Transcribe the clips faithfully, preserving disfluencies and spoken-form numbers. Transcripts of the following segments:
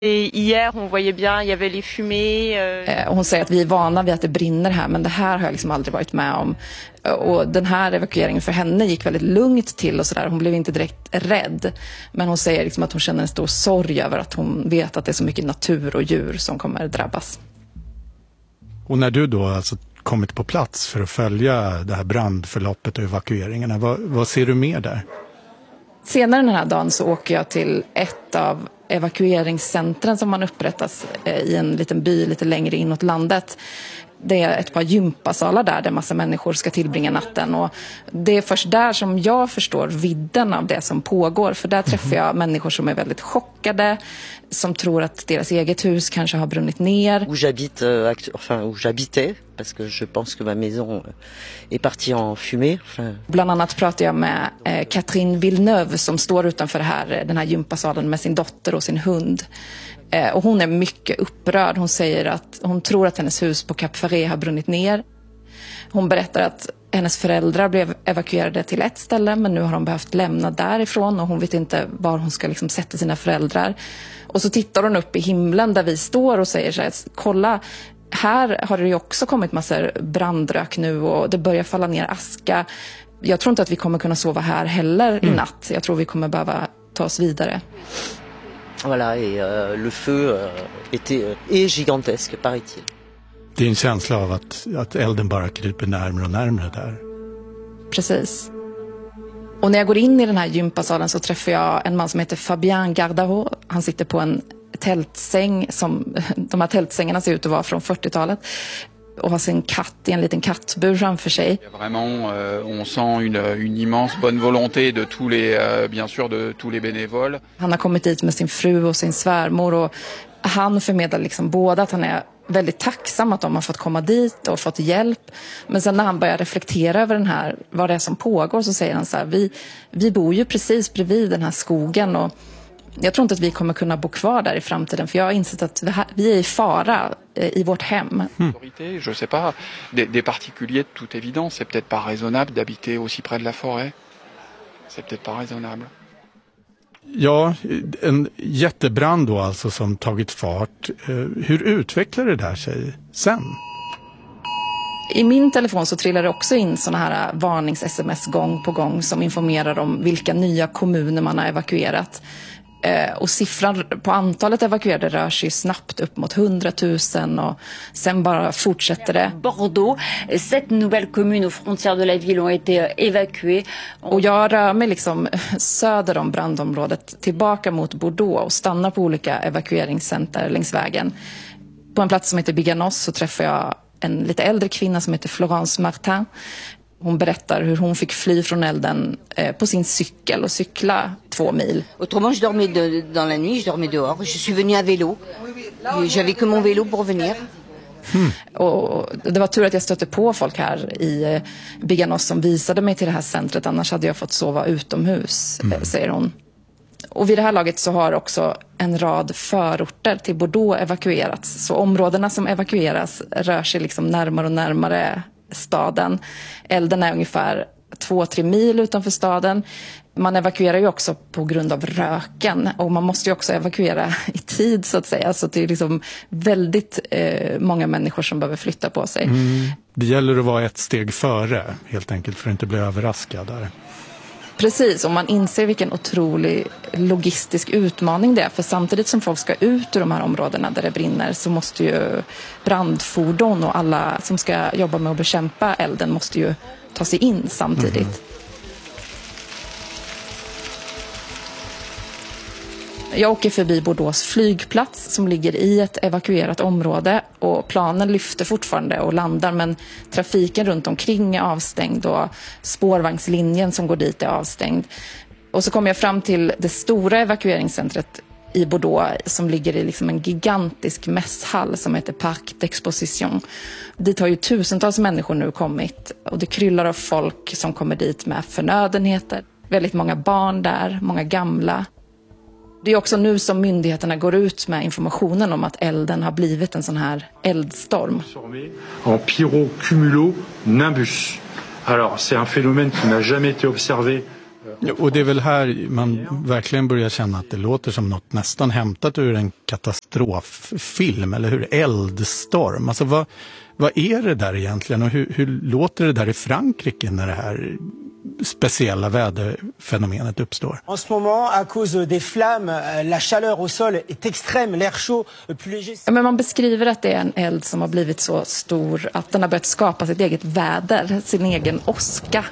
Hier, on voyait bien, il y avait les fumées. Euh... Hon säger att vi är vana vid att det brinner här, men det här har jag liksom aldrig varit med om. Och den här evakueringen för henne gick väldigt lugnt till och sådär. Hon blev inte direkt rädd. Men hon säger liksom att hon känner en stor sorg över att hon vet att det är så mycket natur och djur som kommer drabbas. Och när du då alltså kommit på plats för att följa det här brandförloppet och evakueringarna, vad, vad ser du mer där? Senare den här dagen så åker jag till ett av evakueringscentren som man upprättas i en liten by lite längre inåt landet. Det är ett par gympasalar där där massa människor ska tillbringa natten, och det är först där som jag förstår vidden av det som pågår, för där träffar jag människor som är väldigt chockade, som tror att deras eget hus kanske har brunnit ner. Où j'habite, euh, enfin où j'habitais, parce que je pense que ma maison est partie en fumée. Enfin... Bland annat pratar jag med eh, Catherine Villeneuve som står utanför här, den här gympasalen med sin dotter och sin hund. Eh, och hon är mycket upprörd. Hon säger att hon tror att hennes hus på Cap Ferret har brunnit ner. Hon berättar att hennes föräldrar blev evakuerade till ett ställe, men nu har de behövt lämna därifrån och hon vet inte var hon ska liksom sätta sina föräldrar. Och så tittar hon upp i himlen där vi står och säger så här: kolla, här har det ju också kommit massor brandrök nu och det börjar falla ner aska. Jag tror inte att vi kommer kunna sova här heller mm. i natt. Jag tror vi kommer behöva ta oss vidare. Voilà, et euh, le feu euh, était euh, est gigantesque, paraît-il. Det är en känsla av att, att elden bara kryper närmare och närmare där. Precis. Och när jag går in i den här gympasalen så träffar jag en man som heter Fabien Gardaro. Han sitter på en tältsäng som de här tältsängarna ser ut att vara från fyrtiotalet. Och har sin katt i en liten kattbur framför sig. Vraiment, euh, on sent une, une immense bonne volonté de tous les, euh, bien sûr, de tous les bénévoles. Han har kommit dit med sin fru och sin svärmor, och han förmedlar liksom båda att han är väldigt tacksam att de har fått komma dit och fått hjälp. Men sen när han börjar reflektera över den här, vad det är som pågår, så säger han så här: vi, vi bor ju precis bredvid den här skogen och jag tror inte att vi kommer kunna bo kvar där i framtiden, för jag har insett att vi, här, vi är i fara eh, i vårt hem. Mm. Je sais pas, des, des particuliers de toute évidence, c'est peut-être pas raisonnable d'habiter aussi près de la forêt. C'est peut-être pas raisonnable. Ja, en jättebrand då alltså som tagit fart. Hur utvecklar det där sig sen? I min telefon så trillar det också in såna här varnings-sms gång på gång som informerar om vilka nya kommuner man har evakuerat. Eh, och siffran på antalet evakuerade rör sig snabbt upp mot hundratusen, och sen bara fortsätter det. Bordeaux, sept nouvelles communes aux frontières de la ville ont été évacuées. Och jag rör mig liksom söder om brandområdet tillbaka mot Bordeaux och stannar på olika evakueringscenter längs vägen. På en plats som heter Biganos så träffar jag en lite äldre kvinna som heter Florence Martin. Hon berättar hur hon fick fly från elden eh, på sin cykel och cykla två mil. Autrement, je dormais de, dans la nuit, je dormais dehors. Je suis venue à vélo. J'avais que mon vélo pour venir. Hmm. Och det var tur att jag stötte på folk här i eh, Biganos som visade mig till det här centret. Annars hade jag fått sova utomhus, mm. eh, säger hon. Och vid det här laget så har också en rad förorter till Bordeaux evakuerats. Så områdena som evakueras rör sig liksom närmare och närmare staden. Elden är ungefär två, tre mil utanför staden. Man evakuerar ju också på grund av röken, och man måste ju också evakuera i tid så att säga. Så det är liksom väldigt eh, många människor som behöver flytta på sig. Mm. Det gäller att vara ett steg före helt enkelt för att inte bli överraskad där. Precis, och man inser vilken otrolig logistisk utmaning det är. För samtidigt som folk ska ut ur de här områdena där det brinner så måste ju brandfordon och alla som ska jobba med att bekämpa elden måste ju ta sig in samtidigt. Mm. Jag åker förbi Bordeaux flygplats som ligger i ett evakuerat område, och planen lyfter fortfarande och landar, men trafiken runt omkring är avstängd och spårvagnslinjen som går dit är avstängd. Och så kommer jag fram till det stora evakueringscentret i Bordeaux som ligger i liksom en gigantisk mässhall som heter Parc d'Exposition. Dit har ju tusentals människor nu kommit, och det kryllar av folk som kommer dit med förnödenheter. Väldigt många barn där, många gamla. Det är också nu som myndigheterna går ut med informationen om att elden har blivit en sån här eldstorm. En pyrocumulonimbus. Alors, c'est un phénomène qui n'a jamais été observé Och det är väl här man verkligen börjar känna att det låter som något nästan hämtat ur en katastroffilm, eller hur? Eldstorm. Alltså vad, vad är det där egentligen, och hur, hur låter det där i Frankrike när det här speciella väderfenomenet uppstår? En ce moment, à cause des flammes, la chaleur au sol est extrême, l'air chaud plus léger. Men man beskriver att det är en eld som har blivit så stor att den har börjat skapa sitt eget väder, sin egen åska.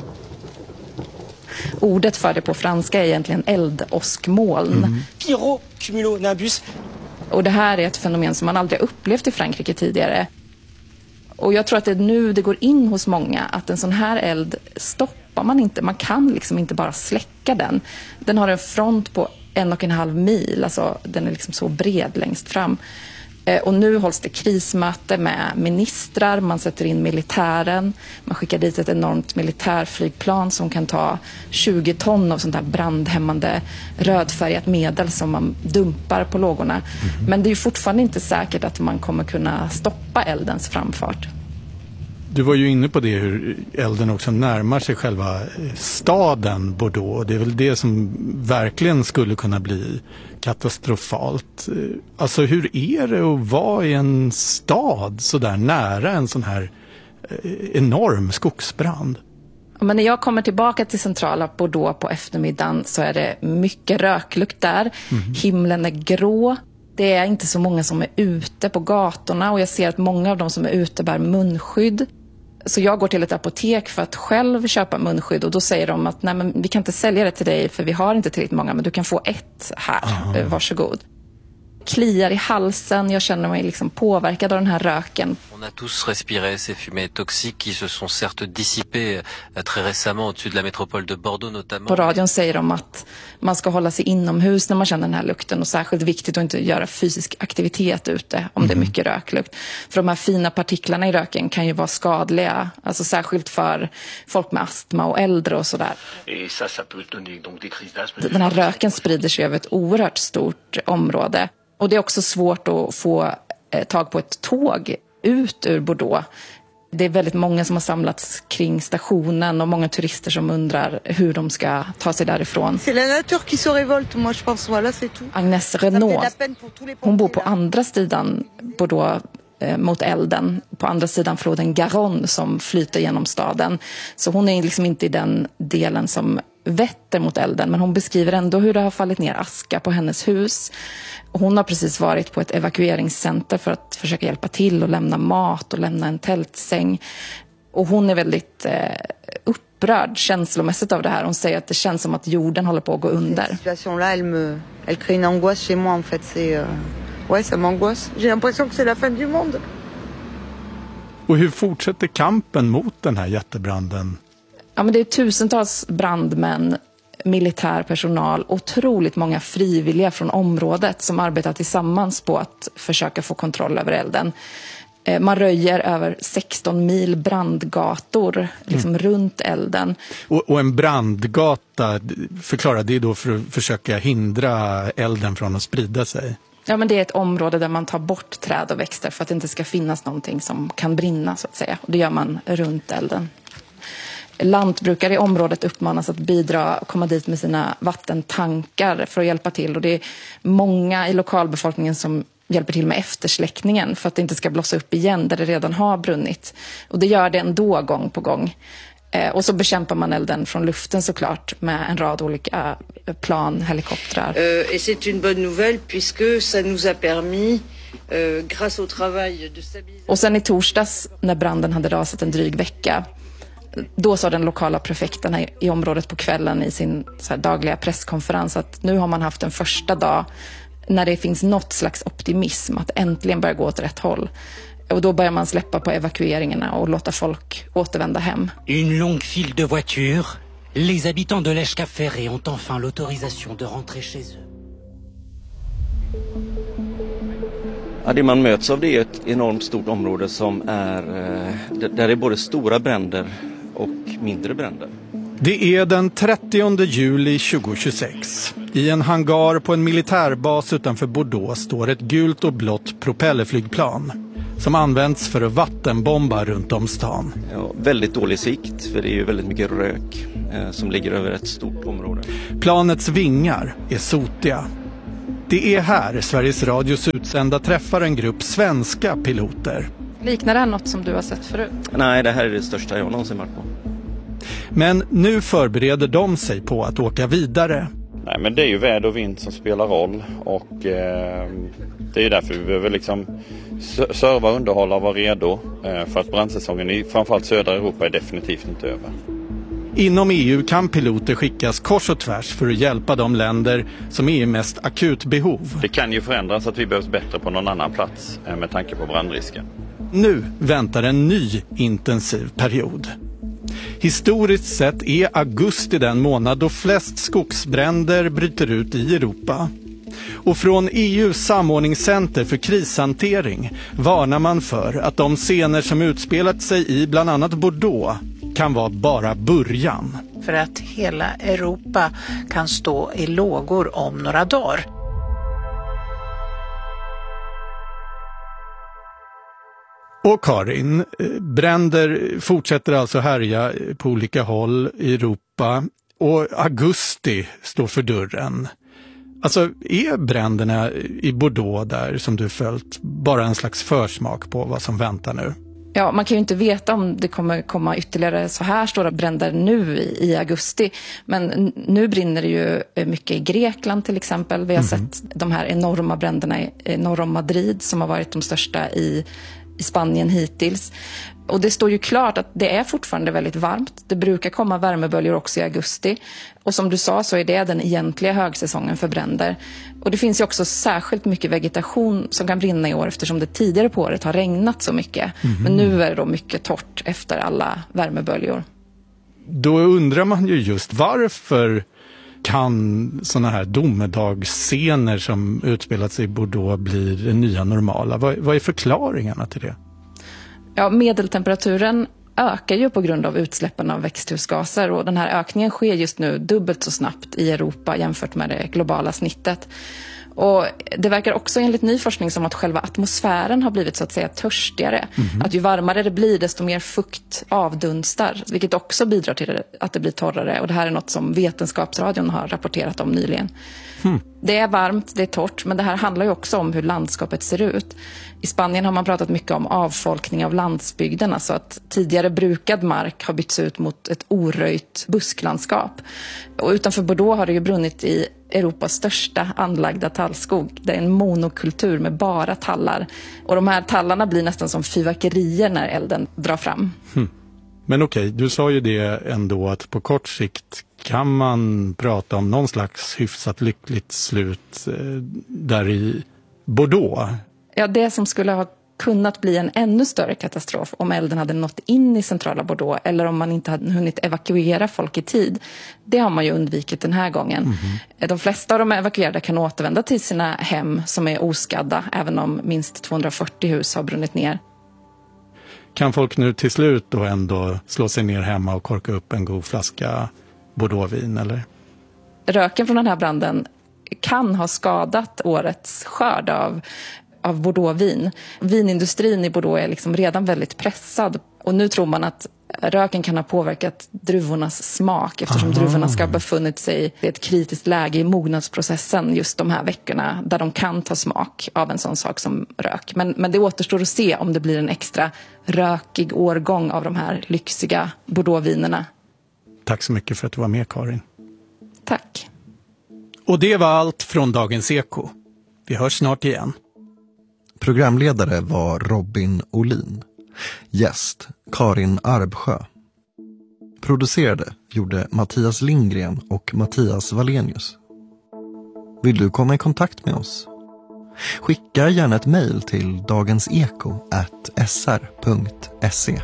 Ordet för det på franska är egentligen eldoskmoln. Mm. Pyrocumulonimbus. Och det här är ett fenomen som man aldrig har upplevt i Frankrike tidigare. Och jag tror att det är nu det går in hos många att en sån här eld stoppar man inte. Man kan liksom inte bara släcka den. Den har en front på en och en halv mil. Alltså den är liksom så bred längst fram. Och nu hålls det krismöte med ministrar, man sätter in militären, man skickar dit ett enormt militärflygplan som kan ta tjugo ton av sånt här brandhämmande rödfärgat medel som man dumpar på lågorna. Mm. Men det är ju fortfarande inte säkert att man kommer kunna stoppa eldens framfart. Du var ju inne på det, hur elden också närmar sig själva staden Bordeaux. Det är väl det som verkligen skulle kunna bli katastrofalt. Alltså hur är det att vara i en stad så där nära en sån här enorm skogsbrand? Men när jag kommer tillbaka till centrala Bordeaux på eftermiddagen så är det mycket röklukt där. Mm. Himlen är grå. Det är inte så många som är ute på gatorna och jag ser att många av de som är ute bär munskydd. Så jag går till ett apotek för att själv köpa munskydd och då säger de att nej, men vi kan inte sälja det till dig för vi har inte tillräckligt många, men du kan få ett här, Aha. varsågod. Kliar i halsen, jag känner mig liksom påverkad av den här röken. On a tous respiré ces fumées toxiques qui se sont certes dissipées très récemment au-dessus de la métropole de Bordeaux notamment. På radion säger de att man ska hålla sig inomhus när man känner den här lukten och särskilt viktigt att inte göra fysisk aktivitet ute om mm. det är mycket röklukt. För de här fina partiklarna i röken kan ju vara skadliga, alltså särskilt för folk med astma och äldre och sådär. Den här röken sprider sig över ett oerhört stort område. Och det är också svårt att få eh, tag på ett tåg ut ur Bordeaux. Det är väldigt många som har samlats kring stationen och många turister som undrar hur de ska ta sig därifrån. Agnes Renault, hon bor på andra sidan Bordeaux eh, mot elden. På andra sidan floden Garonne som flyter genom staden. Så hon är liksom inte i den delen som vetter mot elden. Men hon beskriver ändå hur det har fallit ner aska på hennes hus. Hon har precis varit på ett evakueringscenter för att försöka hjälpa till och lämna mat och lämna en tältsäng. Och hon är väldigt eh, upprörd känslomässigt av det här. Hon säger att det känns som att jorden håller på att gå under. Situationen elle me elle crée une angoisse chez moi en fait, c'est euh... ouais, ça m'angoisse. J'ai l'impression que c'est la fin du monde. Och hur fortsätter kampen mot den här jättebranden? Ja, men det är tusentals brandmän, militär personal, otroligt många frivilliga från området som arbetar tillsammans på att försöka få kontroll över elden. Man röjer över sexton mil brandgator liksom mm. runt elden. Och, och en brandgata, förklara, det är då för att försöka hindra elden från att sprida sig? Ja, men det är ett område där man tar bort träd och växter för att det inte ska finnas någonting som kan brinna så att säga. Och det gör man runt elden. Lantbrukare i området uppmanas att bidra och komma dit med sina vattentankar för att hjälpa till. Och det är många i lokalbefolkningen som hjälper till med eftersläckningen för att det inte ska blossa upp igen där det redan har brunnit. Och det gör det ändå gång på gång. Eh, och så bekämpar man elden från luften såklart med en rad olika plan, helikoptrar. Uh, et c'est une bonne nouvelle puisque ça nous a permis uh, grâce au travail de stabilisation. Och sen i torsdags när branden hade rasat en dryg vecka, då sa den lokala prefekten i, i området på kvällen i sin så här, dagliga presskonferens att nu har man haft en första dag när det finns något slags optimism att äntligen börja gå åt rätt håll. Och då börjar man släppa på evakueringarna och låta folk återvända hem. Une longue file de voitures. Les habitants de l'Escafferré ont enfin l'autorisation de rentrer chez eux. Ja, det man möts av det är ett enormt stort område som är där det är både stora bränder och mindre bränder. Det är den trettionde juli tjugohundratjugosex. I en hangar på en militärbas utanför Bordeaux står ett gult och blått propellerflygplan. som används för att vattenbomba runt om stan. Ja, väldigt dålig sikt, för det är ju väldigt mycket rök eh, som ligger över ett stort område. Planets vingar är sotiga. Det är här Sveriges Radios utsända träffar en grupp svenska piloter. Liknar det här något som du har sett förut? Nej, det här är det största jag någonsin varit på. Men nu förbereder de sig på att åka vidare. Nej, men det är ju väder och vind som spelar roll, och eh, det är ju därför vi behöver liksom serva, underhålla och vara redo eh, för att brandsäsongen i framförallt södra Europa är definitivt inte över. Inom E U kan piloter skickas kors och tvärs för att hjälpa de länder som är i mest akut behov. Det kan ju förändras att vi behövs bättre på någon annan plats eh, med tanke på brandrisken. Nu väntar en ny intensiv period. Historiskt sett är augusti den månad då flest skogsbränder bryter ut i Europa. Och från E U:s samordningscenter för krishantering varnar man för att de scener som utspelat sig i bland annat Bordeaux kan vara bara början. För att hela Europa kan stå i lågor om några dagar. Och Karin, bränder fortsätter alltså härja på olika håll i Europa och augusti står för dörren. Alltså är bränderna i Bordeaux där som du följt bara en slags försmak på vad som väntar nu? Ja, man kan ju inte veta om det kommer komma ytterligare så här stora bränder nu i, i augusti. Men nu brinner det ju mycket i Grekland till exempel. Vi har mm. sett de här enorma bränderna i norr om Madrid som har varit de största i i Spanien hittills. Och det står ju klart att det är fortfarande väldigt varmt. Det brukar komma värmeböljor också i augusti. Och som du sa så är det den egentliga högsäsongen för bränder. Och det finns ju också särskilt mycket vegetation som kan brinna i år eftersom det tidigare på året har regnat så mycket. Mm. Men nu är det då mycket torrt efter alla värmeböljor. Då undrar man ju just varför kan såna här domedagsscener som utspelat sig i Bordeaux bli det nya normala? Vad, vad är förklaringarna till det? Ja, medeltemperaturen ökar ju på grund av utsläppen av växthusgaser och den här ökningen sker just nu dubbelt så snabbt i Europa jämfört med det globala snittet. Och det verkar också enligt ny forskning som att själva atmosfären har blivit så att säga törstigare. Mm-hmm. Att ju varmare det blir desto mer fukt avdunstar, vilket också bidrar till att det blir torrare. Och det här är något som Vetenskapsradion har rapporterat om nyligen. Mm. Det är varmt, det är torrt, men det här handlar ju också om hur landskapet ser ut. I Spanien har man pratat mycket om avfolkning av landsbygden, alltså att tidigare brukad mark har bytts ut mot ett oröjt busklandskap. Och utanför Bordeaux har det ju brunnit i Europas största anlagda tallskog. Det är en monokultur med bara tallar. Och de här tallarna blir nästan som fyrverkerier när elden drar fram. Hmm. Men okej, du sa ju det ändå att på kort sikt kan man prata om någon slags hyfsat lyckligt slut där i Bordeaux. Ja, det som skulle ha kunnat bli en ännu större katastrof om elden hade nått in i centrala Bordeaux eller om man inte hade hunnit evakuera folk i tid. Det har man ju undvikit den här gången. Mm-hmm. De flesta av de evakuerade kan återvända till sina hem som är oskadda även om minst tvåhundrafyrtio hus har brunnit ner. Kan folk nu till slut då ändå slå sig ner hemma och korka upp en god flaska Bordeauxvin eller? Röken från den här branden kan ha skadat årets skörd av av Bordeauxvin. Vinindustrin i Bordeaux är liksom redan väldigt pressad och nu tror man att röken kan ha påverkat druvornas smak eftersom Aha. druvorna ska ha befunnit sig i ett kritiskt läge i mognadsprocessen just de här veckorna där de kan ta smak av en sån sak som rök. Men, men det återstår att se om det blir en extra rökig årgång av de här lyxiga Bordeauxvinerna. Tack så mycket för att du var med, Karin. Tack. Och det var allt från Dagens Eko. Vi hörs snart igen. Programledare var Robin Olin. Gäst Karin Arbsjö. Producerade gjorde Mattias Lindgren och Mattias Valenius. Vill du komma i kontakt med oss? Skicka gärna ett mejl till dagenseko at s r punkt se.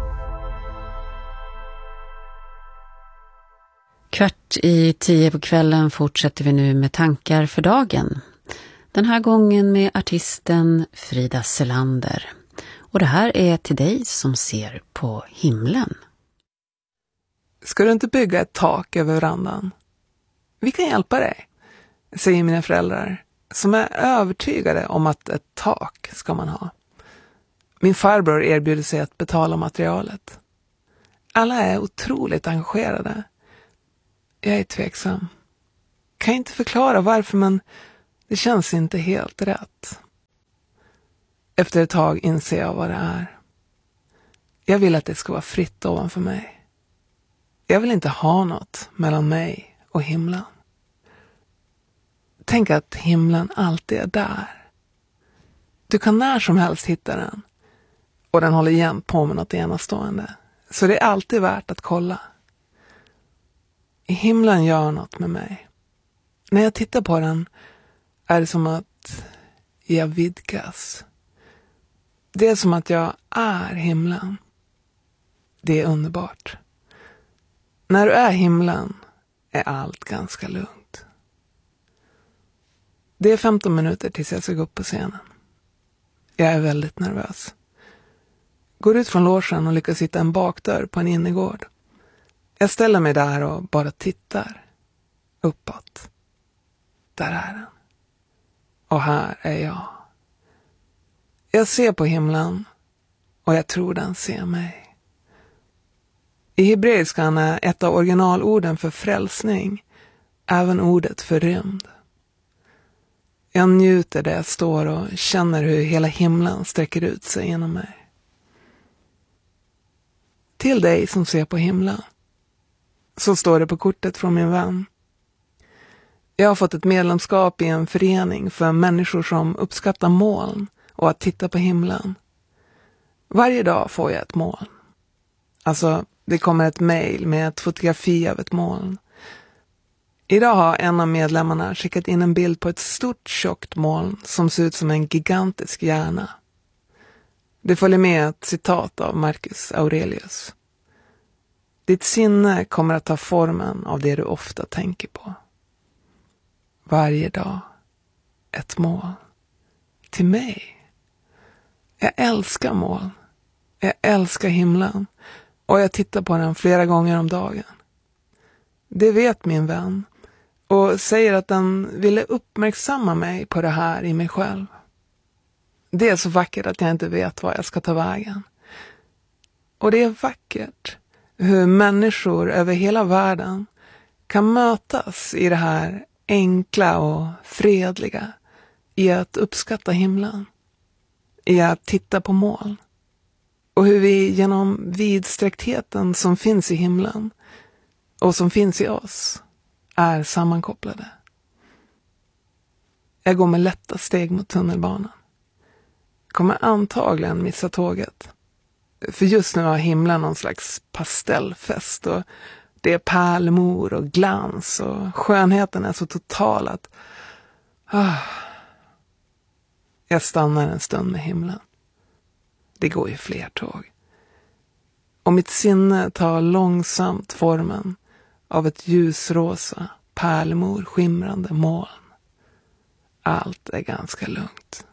Kvart i tio på kvällen fortsätter vi nu med tankar för dagen. Den här gången med artisten Frida Selander. Och det här är till dig som ser på himlen. Ska du inte bygga ett tak över verandan? Vi kan hjälpa dig, säger mina föräldrar, som är övertygade om att ett tak ska man ha. Min farbror erbjuder sig att betala materialet. Alla är otroligt engagerade. Jag är tveksam. Kan inte förklara varför, men det känns inte helt rätt. Efter ett tag inser jag vad det är. Jag vill att det ska vara fritt ovanför mig. Jag vill inte ha något mellan mig och himlen. Tänk att himlen alltid är där. Du kan när som helst hitta den. Och den håller igen på med något enastående. Så det är alltid värt att kolla. Himlen gör något med mig. När jag tittar på den är det som att jag vidgas. Det är som att jag är himlen. Det är underbart. När du är himlen är allt ganska lugnt. Det är femton minuter tills jag ska gå upp på scenen. Jag är väldigt nervös. Går ut från logen och lyckas hitta en bakdörr på en innergård. Jag ställer mig där och bara tittar. Uppåt. Där är den. Och här är jag. Jag ser på himlen och jag tror den ser mig. I hebreiskan är ett av originalorden för frälsning även ordet för rymd. Jag njuter där jag står och känner hur hela himlen sträcker ut sig genom mig. Till dig som ser på himlen. Så står det på kortet från min vän. Jag har fått ett medlemskap i en förening för människor som uppskattar moln och att titta på himlen. Varje dag får jag ett moln. Alltså, det kommer ett mejl med ett fotografi av ett moln. Idag har en av medlemmarna skickat in en bild på ett stort tjockt moln som ser ut som en gigantisk hjärna. Det följer med ett citat av Marcus Aurelius. Ditt sinne kommer att ta formen av det du ofta tänker på. Varje dag ett moln. Till mig. Jag älskar moln. Jag älskar himlen. Och jag tittar på den flera gånger om dagen. Det vet min vän. Och säger att den ville uppmärksamma mig på det här i mig själv. Det är så vackert att jag inte vet var jag ska ta vägen. Och det är vackert hur människor över hela världen kan mötas i det här enkla och fredliga. I att uppskatta himlen. I att titta på moln. Och hur vi genom vidsträcktheten som finns i himlen och som finns i oss är sammankopplade. Jag går med lätta steg mot tunnelbanan. Kommer antagligen missa tåget. För just nu har himlen någon slags pastellfest och det är pärlemor och glans och skönheten är så total att ah, jag stannar en stund med himlen. Det går ju fler tåg. Och mitt sinne tar långsamt formen av ett ljusrosa, pärlemor, skimrande moln. Allt är ganska lugnt.